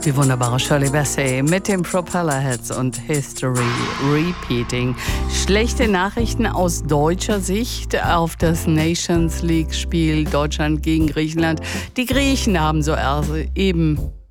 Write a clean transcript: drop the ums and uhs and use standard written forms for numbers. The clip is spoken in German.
Die wunderbare Shirley Bassey mit den Propellerheads und History Repeating. Schlechte Nachrichten aus deutscher Sicht auf das Nations League-Spiel Deutschland gegen Griechenland. Die Griechen haben so eben